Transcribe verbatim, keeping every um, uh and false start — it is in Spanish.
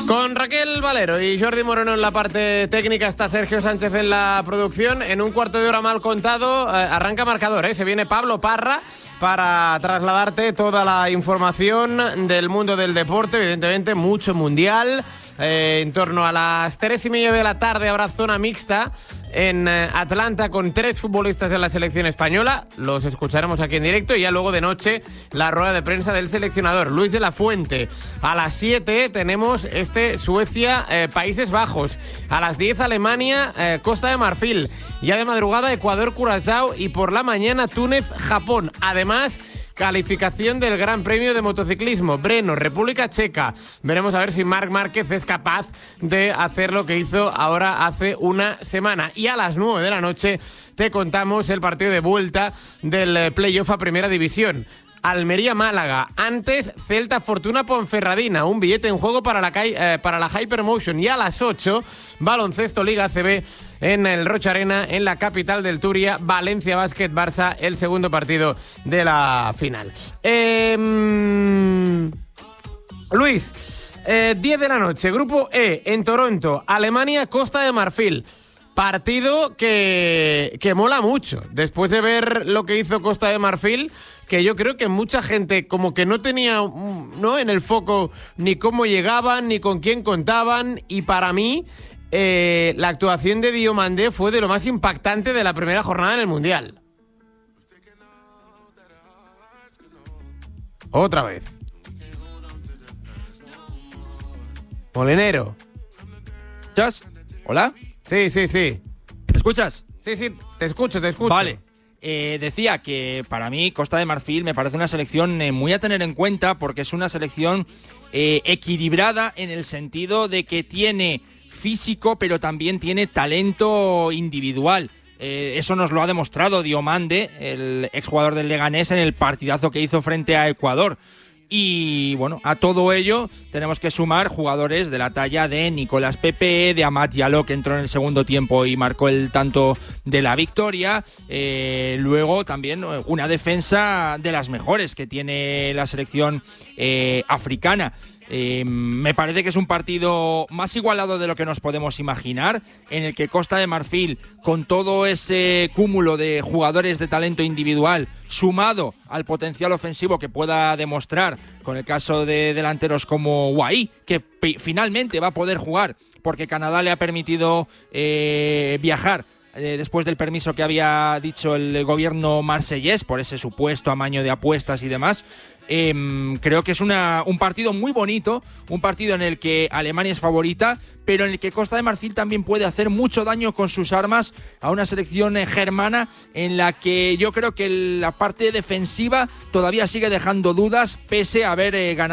Con Raquel Valero y Jordi Moreno en la parte técnica, está Sergio Sánchez en la producción. En un cuarto de hora mal contado, eh, arranca marcador, ¿eh? Se viene Pablo Parra para trasladarte toda la información del mundo del deporte, evidentemente mucho mundial. Eh, en torno a las tres y media de la tarde habrá zona mixta en eh, Atlanta con tres futbolistas de la selección española. Los escucharemos aquí en directo y ya luego de noche la rueda de prensa del seleccionador Luis de la Fuente. A las siete tenemos este Suecia eh, Países Bajos. A las diez Alemania eh, Costa de Marfil. Ya de madrugada Ecuador Curazao y por la mañana Túnez Japón. Además, calificación del Gran Premio de Motociclismo, Brno, República Checa. Veremos a ver si Marc Márquez es capaz de hacer lo que hizo ahora hace una semana. Y a las nueve de la noche te contamos el partido de vuelta del playoff a Primera División. Almería-Málaga, antes Celta-Fortuna Ponferradina, un billete en juego para la, eh, para la Hypermotion. Y a las ocho, baloncesto Liga A C B en el Rocha Arena, en la capital del Turia, Valencia Basket Barça, el segundo partido de la final. Eh, Luis, eh, diez de la noche, Grupo E, en Toronto, Alemania, Costa de Marfil. Partido que, que mola mucho. Después de ver lo que hizo Costa de Marfil, que yo creo que mucha gente como que no tenía, ¿no?, en el foco ni cómo llegaban, ni con quién contaban. Y para mí, eh, la actuación de Diomandé fue de lo más impactante de la primera jornada en el Mundial. Otra vez. Molinero. ¿Escuchas? ¿Hola? Sí, sí, sí. ¿Me escuchas? Sí, sí, te escucho, te escucho. Vale. Eh, decía que para mí Costa de Marfil me parece una selección eh, muy a tener en cuenta, porque es una selección eh, equilibrada en el sentido de que tiene físico, pero también tiene talento individual. Eh, eso nos lo ha demostrado Diomande, el exjugador del Leganés, en el partidazo que hizo frente a Ecuador. Y bueno, a todo ello tenemos que sumar jugadores de la talla de Nicolás Pepe, de Amat Diallo, que entró en el segundo tiempo y marcó el tanto de la victoria. Eh, luego también una defensa de las mejores que tiene la selección eh, africana. Eh, me parece que es un partido más igualado de lo que nos podemos imaginar, en el que Costa de Marfil, con todo ese cúmulo de jugadores de talento individual, sumado al potencial ofensivo que pueda demostrar, con el caso de delanteros como Guaí, que p- finalmente va a poder jugar porque Canadá le ha permitido eh, viajar eh, después del permiso que había dicho el gobierno marsellés por ese supuesto amaño de apuestas y demás. Eh, creo que es una, un partido muy bonito, un partido en el que Alemania es favorita, pero en el que Costa de Marfil también puede hacer mucho daño con sus armas a una selección eh, germana, en la que yo creo que la parte defensiva todavía sigue dejando dudas, pese a haber eh, ganado